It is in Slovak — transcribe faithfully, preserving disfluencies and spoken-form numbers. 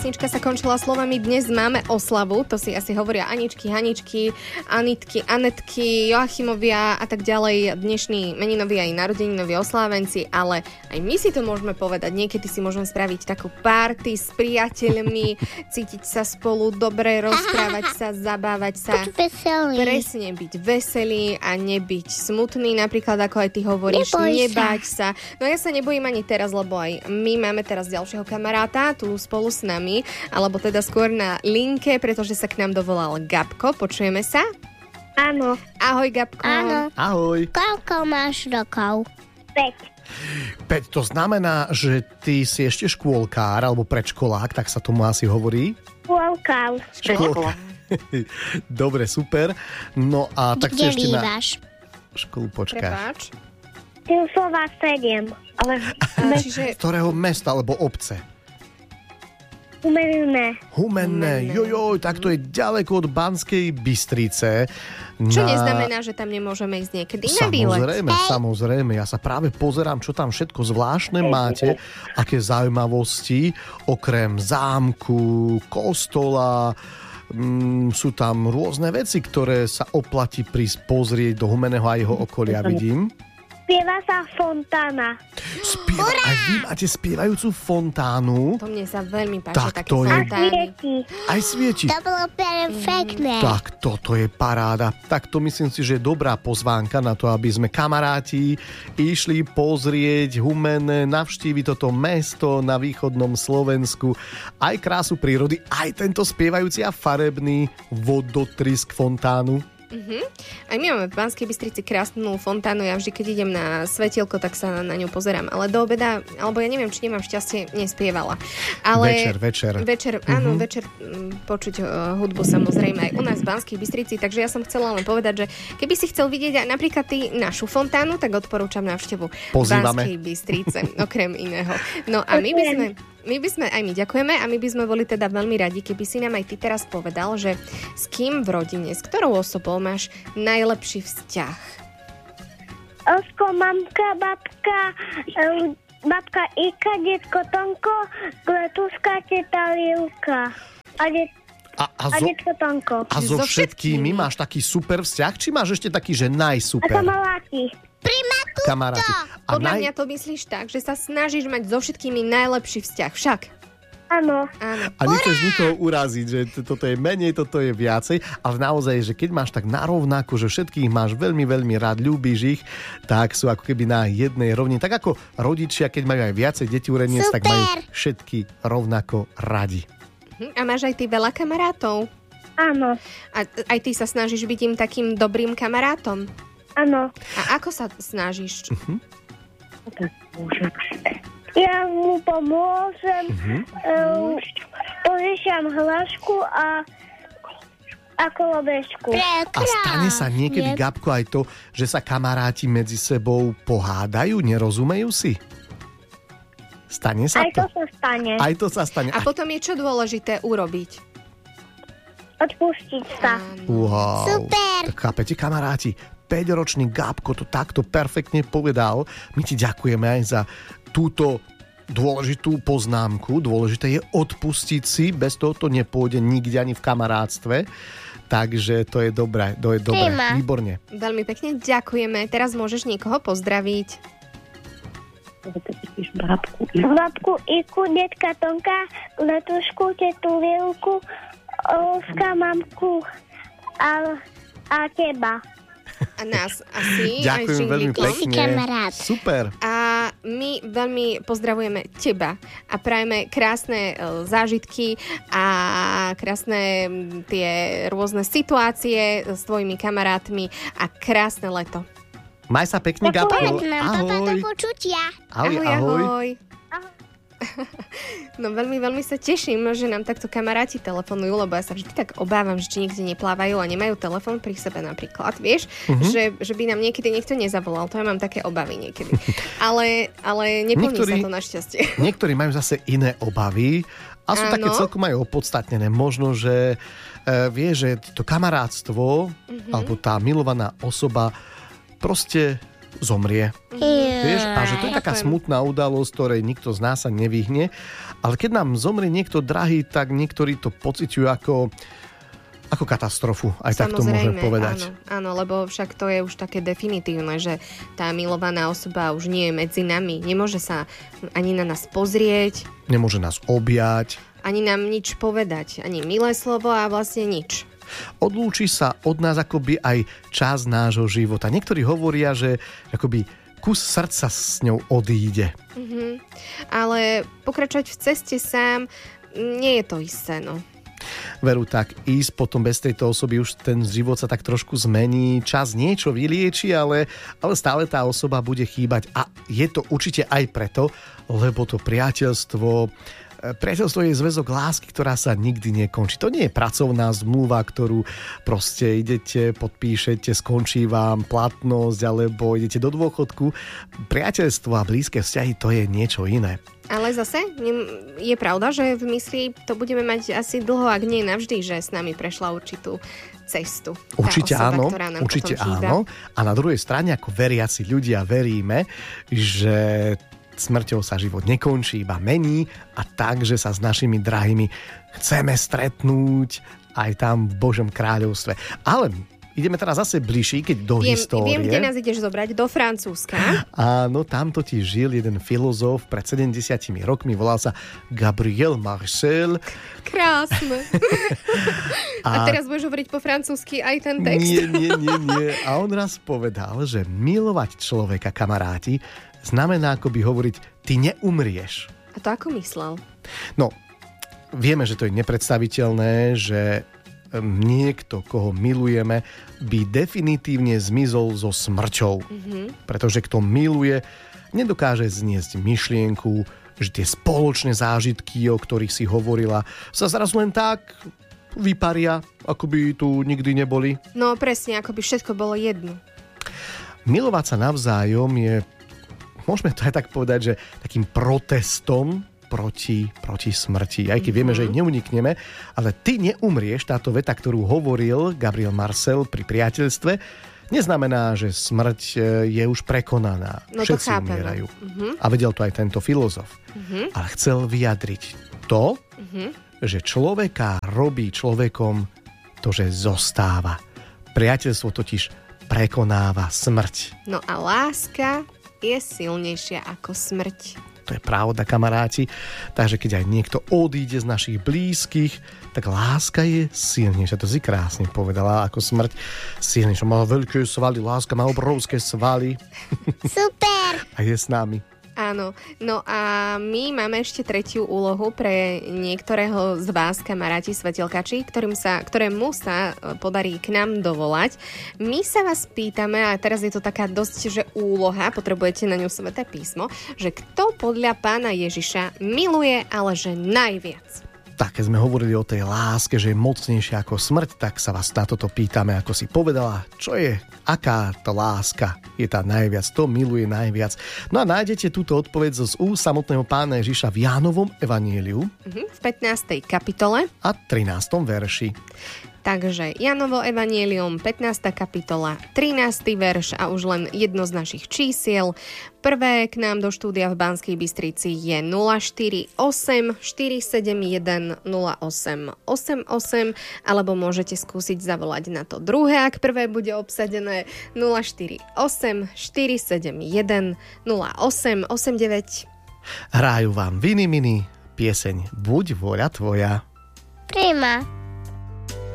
pesnička sa končila slovami Dnes máme oslavu. To si asi hovoria Aničky, Haničky, Anitky, Anetky, Joachimovia a tak ďalej. Dnešní meninoví aj narodeninoví oslávenci, ale aj my si to môžeme povedať. Niekedy si môžeme spraviť takú party s priateľmi, cítiť sa spolu, dobre rozprávať sa, zabávať sa. Buď veselý. Presne, byť veselý a nebyť smutný, napríklad ako aj ty hovoríš, Neboj nebáť sa. No ja sa nebojím ani teraz, lebo aj my máme teraz ďalšieho kamaráta tu spolu s nami, alebo teda skôr na linke, pretože sa k nám dovolal Gabko. Počujeme sa? Áno. Ahoj, Gabko. Áno. Ahoj. Koľko máš rokov? päť. päť, to znamená, že ty si ešte škôlkár alebo predškolák, tak sa tomu asi hovorí? Škôlkár. Škôlkár. Dobre, super. No a tak Kde si ešte na bývaš? školu počkáš. Prepáč. Tilsová sedem. Ale a, čiže... Z ktorého mesta alebo obce? Humenné. Humenné. Jojoj, tak to je ďaleko od Banskej Bystrice. Čo Na- neznamená, že tam nemôžeme ísť niekedy na výlet. Samozrejme, samozrejme. Ja sa práve pozerám, čo tam všetko zvláštne máte, aké zaujímavosti, okrem zámku, kostola, mm, sú tam rôzne veci, ktoré sa oplatí prísť pozrieť do Humenného a jeho okolia, vidím. Spieva sa fontána. Spieva, aj vy máte spievajúcu fontánu. To mne sa veľmi páči, Tak také to je- A fontány. svieti. Aj svieti. To bolo perfektné. Tak toto je paráda. Tak to myslím si, že je dobrá pozvánka na to, aby sme kamaráti išli pozrieť Humenné, navštíviť toto mesto na východnom Slovensku. Aj krásu prírody, aj tento spievajúci a farebný vodotrysk fontánu. Uh-huh. Aj my máme v Banskej Bystrici krásnu fontánu. Ja vždy, keď idem na svetielko, tak sa na ňu pozerám. Ale do obeda, alebo ja neviem, či nemám šťastie, nespievala. Ale Večer, večer. Večer, áno, uh-huh. večer m, počuť uh, hudbu samozrejme aj u nás v Banskej Bystrici. Takže ja som chcela len povedať, že keby si chcel vidieť aj napríklad ty našu fontánu, tak odporúčam návštevu Pozývame. Banskej Bystrice, okrem iného. No a my by sme... My by sme, aj my ďakujeme a my by sme boli teda veľmi radi, keby si nám aj ty teraz povedal, že s kým v rodine, s ktorou osobou máš najlepší vzťah? Osko, mamka, babka, um, babka Ika, detko Tonko, Gletuska, teta Lilka. A, det, A, a, a zo, detko Tonko. a so So všetkými všetkými. máš taký super vzťah? Či máš ešte taký, že A najsuper kamaráti. kamaráti? A Podľa naj... mňa to myslíš tak, že sa snažíš mať so všetkými najlepší vzťah. Však. Áno. Áno. A nechceš nikoho uraziť, že t- toto je menej, toto je viacej, ale naozaj, že keď máš tak narovnako, že všetkých máš veľmi, veľmi rád, ľúbiš ich, tak sú ako keby na jednej rovni. Tak ako rodičia, keď majú aj viacej detí ureniec, tak majú všetky rovnako radi. Hm, A máš aj ty veľa kamarátov? Áno. A aj ty sa snažíš byť im takým dobrým kamarátom? Áno. A ako sa snažíš? Ja mu pomôžem, um, požičiam hlášku a, a kolobežku. A stane sa niekedy, Gabko, aj to, že sa kamaráti medzi sebou pohádajú, nerozumejú si? Stane sa Aj to? to sa stane. Aj to sa stane. A potom je čo dôležité urobiť? Odpustiť sa. Wow. Super. Tak chápete, kamaráti, päťročný Gábko to takto perfektne povedal. My ti ďakujeme aj za túto dôležitú poznámku. Dôležité je odpustiť si, bez toho to nepôjde nikde ani v kamarátstve. Takže to je dobré, to je dobré. Téma. Výborne. Veľmi pekne ďakujeme. Teraz môžeš niekoho pozdraviť. Babku Iku, detka Tonka, Letušku, tetu Vilku, Oska, mamku a, a teba. A nás asi. Ďakujem aj s veľmi Žinglikom. pekne. kamarát. Super. A my veľmi pozdravujeme teba a prajeme krásne e, zážitky a krásne m, tie rôzne situácie s tvojimi kamarátmi a krásne leto. Maj sa pekne, Gabko. Ahoj. Ahoj. počutia. Ahoj, ahoj. ahoj. No veľmi, veľmi sa teším, že nám takto kamaráti telefonujú, lebo ja sa vždy tak obávam, že či niekde neplávajú a nemajú telefón pri sebe napríklad, vieš, uh-huh. že, že by nám niekedy niekto nezavolal. To ja mám také obavy niekedy. Ale, ale neplní Niektorí- sa to našťastie. Niektorí majú zase iné obavy a sú Áno. také celkom aj opodstatnené. Možno, že e, vie, že to kamarátstvo Mhm. alebo tá milovaná osoba proste zomrie. Yeah. Vieš, a že to je taká smutná udalosť, ktorej nikto z nás sa nevyhne. Ale keď nám zomrie niekto drahý, tak niektorí to pociťujú ako, ako katastrofu. Aj tak to môžeme povedať. Áno, áno, lebo však to je už také definitívne, že tá milovaná osoba už nie je medzi nami. Nemôže sa ani na nás pozrieť. Nemôže nás objať. Ani nám nič povedať. Ani milé slovo a vlastne nič. Odlúči sa od nás akoby aj časť nášho života. Niektorí hovoria, že akoby kus srdca s ňou odíde. Uh-huh. Ale pokračovať v ceste sám nie je to isté, no. Veru, tak ísť potom bez tejto osoby, už ten život sa tak trošku zmení, čas niečo vylieči, ale, ale stále tá osoba bude chýbať. A je to určite aj preto, lebo to priateľstvo Priateľstvo je zväzok lásky, ktorá sa nikdy nekončí. To nie je pracovná zmluva, ktorú proste idete, podpíšete, skončí vám platnosť alebo idete do dôchodku. Priateľstvo a blízke vzťahy, to je niečo iné. Ale zase je pravda, že v mysli to budeme mať asi dlho, ak nie navždy, že s nami prešla určitú cestu. Určite osoba, áno, ktorá nám určite potom chýba. áno. A na druhej strane, ako veriaci ľudia, veríme, že smrťou sa život nekončí, iba mení a tak, že sa s našimi drahými chceme stretnúť aj tam v Božom kráľovstve. Ale ideme teraz zase bližšie, keď do viem, histórie. Viem, kde nás ideš zobrať, do Francúzska. Áno, tam totiž žil jeden filozof pred sedemdesiatimi rokmi, volal sa Gabriel Marcel. Krásne. A, a teraz budeš hovoriť po francúzsky aj ten text? Nie, nie, nie, nie. A on raz povedal, že milovať človeka, kamaráti, znamená akoby hovoriť, ty neumrieš. A to ako myslel? No, vieme, že to je nepredstaviteľné, že niekto, koho milujeme, by definitívne zmizol so smrťou. Mm-hmm. Pretože kto miluje, nedokáže zniesť myšlienku, že tie spoločné zážitky, o ktorých si hovorila, sa zrazu len tak vyparia, ako by tu nikdy neboli. No presne, ako by všetko bolo jedno. Milovať sa navzájom je, môžeme to aj tak povedať, že takým protestom proti, proti smrti. Aj keď mm-hmm. vieme, že jej neunikneme, ale ty neumrieš, táto veta, ktorú hovoril Gabriel Marcel pri priateľstve, neznamená, že smrť je už prekonaná. No všetci umierajú. Mm-hmm. A vedel to aj tento filozof. Mm-hmm. Ale chcel vyjadriť to, mm-hmm. že človeka robí človekom to, že zostáva. Priateľstvo totiž prekonáva smrť. No a láska je silnejšia ako smrť. To je pravda, kamaráti. Takže keď aj niekto odíde z našich blízkych, tak láska je silnejšia. To si krásne povedala, ako smrť silnejšia. Má veľké svaly, láska má obrovské svaly. Super! A je s nami. Áno, no a my máme ešte tretiu úlohu pre niektorého z vás, kamaráti svetelkači, ktorým sa, ktorému sa podarí k nám dovolať. My sa vás pýtame, a teraz je to taká dosť, že úloha, potrebujete na ňu sväté písmo, že kto podľa pána Ježiša miluje, ale že najviac? Tak, keď sme hovorili o tej láske, že je mocnejšia ako smrť, tak sa vás na toto pýtame, ako si povedala, čo je, aká to láska je tá najviac, to miluje najviac. No a nájdete túto odpoveď z úst samotného pána Ježiša v Jánovom evanjeliu v pätnástej kapitole a trinástom verši. Takže Jánovo evanjelium, pätnásta kapitola, trinásty verš a už len jedno z našich čísiel. Prvé k nám do štúdia v Banskej Bystrici je nula štyri osem štyri sedem jeden nula osem osem osem, alebo môžete skúsiť zavolať na to druhé, ak prvé bude obsadené, nula štyri osem štyri sedem jeden nula osem osem deväť. Hrajú vám Vini Mini pieseň Buď vôľa tvoja. Prima.